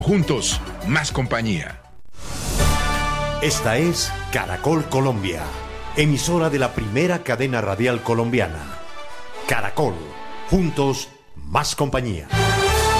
Juntos, más compañía. Esta es Caracol Colombia, emisora de la primera cadena radial colombiana. Caracol, juntos, más compañía.